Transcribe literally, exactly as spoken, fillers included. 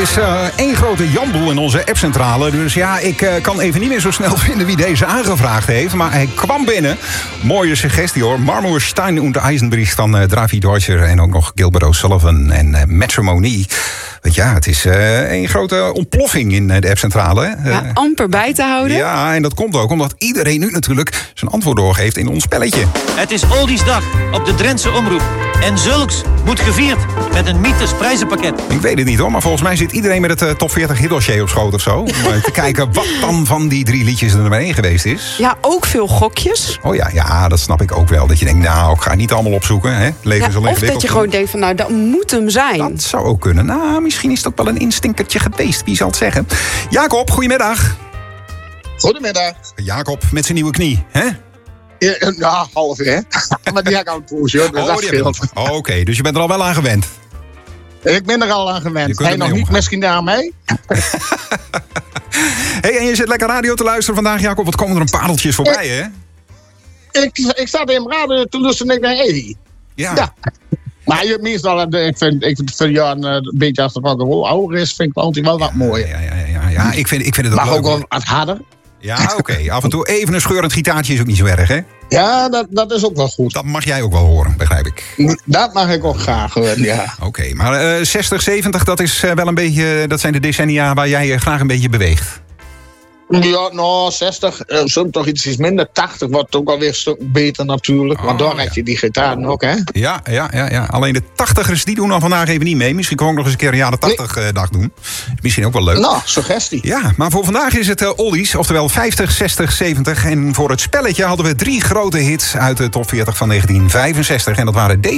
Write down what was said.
is uh, één grote jamboel in onze appcentrale. Dus ja, ik uh, kan even niet meer zo snel vinden wie deze aangevraagd heeft. Maar hij kwam binnen. Mooie suggestie hoor. Marmor, Stein und Eisenbricht van uh, Dravi Deutscher. En ook nog Gilbert O'Sullivan en uh, Matrimony. Want ja, het is uh, één grote ontploffing in uh, de appcentrale. Uh, ja, amper bij te houden. Ja, en dat komt ook omdat iedereen nu natuurlijk zijn antwoord doorgeeft in ons spelletje. Het is Oldiesdag op de Drentse Omroep. En zulks moet gevierd met een Mieters prijzenpakket. Ik weet het niet hoor, maar volgens mij zit iedereen met het uh, top veertig hitdossier op schoot of zo. Om uh, te kijken wat dan van die drie liedjes er maar één geweest is. Ja, ook veel gokjes. Oh ja, ja, dat snap ik ook wel. Dat je denkt, nou, ik ga het niet allemaal opzoeken. Hè? Leven Ja, is al of ingewikkeld. dat je gewoon denkt van, nou, dat moet hem zijn. Dat zou ook kunnen. Nou, misschien is dat wel een instinkertje geweest. Wie zal het zeggen? Jacob, goedemiddag. Goedemiddag. Jacob met zijn nieuwe knie, hè? Ja, nou, half hè. Maar die heb ik al een poosje, hoor. Dus Oh, dat die heb je scheelt. al- oh, Oké, dus je bent er al wel aan gewend. Ik ben er al aan Je gewend. kunt Hij ermee nog niet, omgaan. misschien aan mij. Hey, en je zit lekker radio te luisteren vandaag, Jacob. Wat komen er een pareltjes voorbij, hè? Ik, ik zat in mijn radio te luisteren en ik dacht, hé. Hey. Ja. Ja. Maar je meestal, eh, ik vind, ik vind ja, een eh, beetje als de rock and roll ouder is, vind ik altijd wel wat mooier. Ja, ja, ja, ja, ja. Ik, vind, ik vind het ook Maar leuk. ook wel wat harder. Ja, oké. Af en toe even een scheurend gitaartje is ook niet zo erg, hè? Ja, dat, dat is ook wel goed. Dat mag jij ook wel horen, begrijp ik. Dat mag ik ook graag horen, ja. Oké, maar uh, zestig, zeventig, dat is uh, wel een beetje, dat zijn de decennia waar jij je graag een beetje beweegt. Ja, nou, zestig, eh, soms toch iets is minder. tachtig wordt ook alweer een stuk beter natuurlijk. Oh, Want daar ja. heb je die gitaar ook, hè? Ja, ja, ja, ja. Alleen de tachtigers, die doen dan vandaag even niet mee. Misschien kan ik ook nog eens een keer een jaren tachtig uh, dag doen. Misschien ook wel leuk. Nou, suggestie. Ja, maar voor vandaag is het uh, oldies, oftewel vijftig, zestig, zeventig. En voor het spelletje hadden we drie grote hits uit de top veertig van negentien vijfenzestig. En dat waren deze.